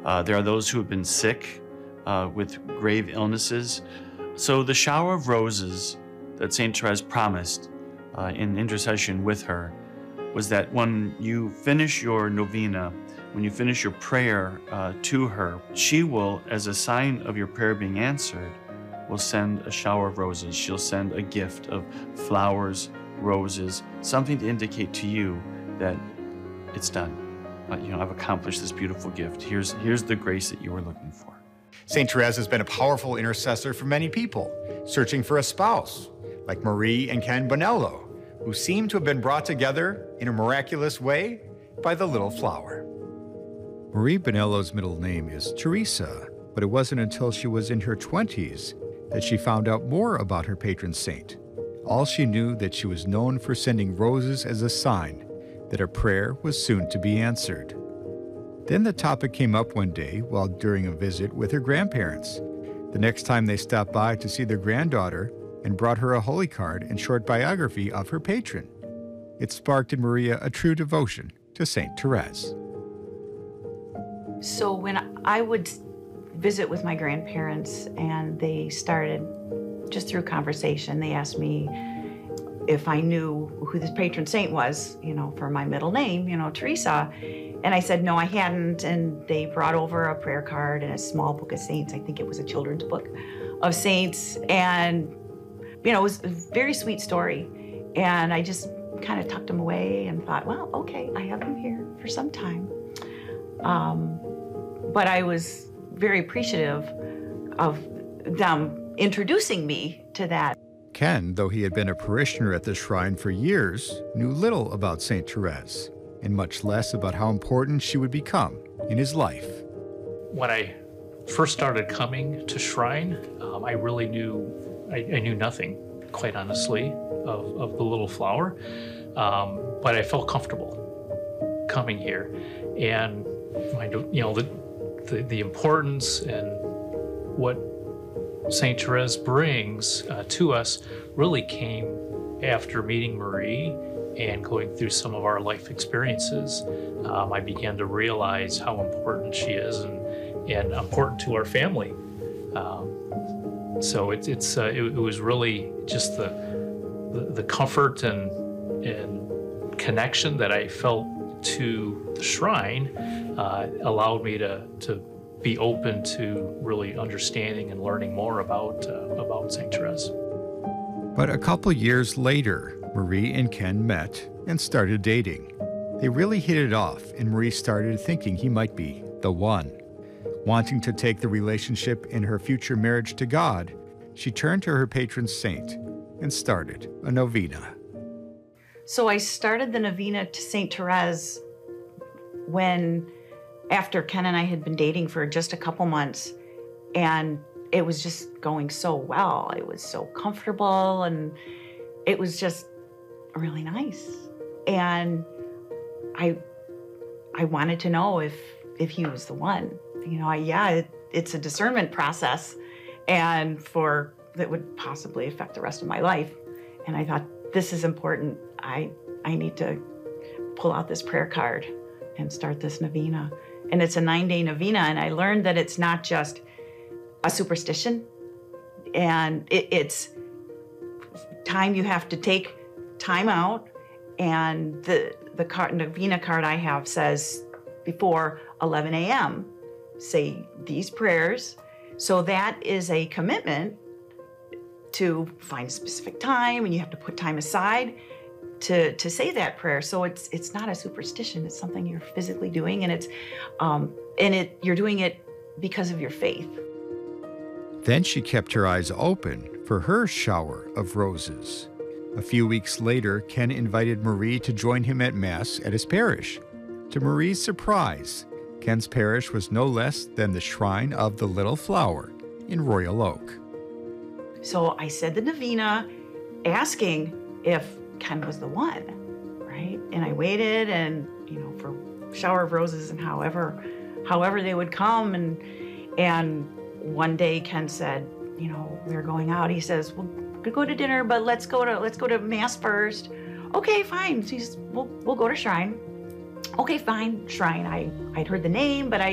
There are those who have been sick with grave illnesses. So the shower of roses that St. Therese promised in intercession with her was that when you finish your novena, when you finish your prayer to her, she will, as a sign of your prayer being answered, will send a shower of roses. She'll send a gift of flowers, roses, something to indicate to you that it's done. I've accomplished this beautiful gift. Here's the grace that you were looking for. St. Therese has been a powerful intercessor for many people, searching for a spouse, like Marie and Ken Bonello, who seem to have been brought together in a miraculous way by the little flower. Marie Bonello's middle name is Teresa, but it wasn't until she was in her 20s that she found out more about her patron saint. All she knew that she was known for sending roses as a sign that a prayer was soon to be answered. Then the topic came up one day while during a visit with her grandparents. The next time they stopped by to see their granddaughter and brought her a holy card and short biography of her patron. It sparked in Maria a true devotion to St. Therese. So when I would visit with my grandparents and they started, just through conversation, they asked me if I knew who this patron saint was, for my middle name, Teresa. And I said, no, I hadn't. And they brought over a prayer card and a small book of saints. I think it was a children's book of saints. And, it was a very sweet story. And I just kind of tucked them away and thought, well, okay, I have them here for some time. But I was very appreciative of them introducing me to that. Ken, though he had been a parishioner at the shrine for years, knew little about St. Therese, and much less about how important she would become in his life. When I first started coming to shrine, I really knew, I knew nothing, quite honestly, of the little flower, but I felt comfortable coming here. And the importance and what St. Therese brings to us really came after meeting Marie and going through some of our life experiences. I began to realize how important she is and important to our family. So it was really just the comfort and connection that I felt to the shrine allowed me to be open to really understanding and learning more about St. Therese. But a couple years later, Marie and Ken met and started dating. They really hit it off, and Marie started thinking he might be the one. Wanting to take the relationship in her future marriage to God, she turned to her patron saint and started a novena. So I started the novena to St. Therese after Ken and I had been dating for just a couple months, and it was just going so well. It was so comfortable, and it was just really nice. And I wanted to know if he was the one. It's a discernment process, and that would possibly affect the rest of my life. And I thought, this is important. I need to pull out this prayer card and start this novena. And it's a 9-day novena, and I learned that it's not just a superstition, and it's time you have to take time out. And the novena card I have says before 11 a.m., say these prayers. So that is a commitment to find a specific time, and you have to put time aside to say that prayer. So it's not a superstition. It's something you're physically doing, and you're doing it because of your faith. Then she kept her eyes open for her shower of roses. A few weeks later, Ken invited Marie to join him at Mass at his parish. To Marie's surprise, Ken's parish was no less than the Shrine of the Little Flower in Royal Oak. So I said the novena, asking if Ken was the one, right? And I waited, and for shower of roses and however they would come, and one day Ken said, we were going out. He says, "Well, we could go to dinner, but let's go to Mass first." Okay, fine. He says, we'll go to shrine. Okay, fine, shrine. I'd heard the name, but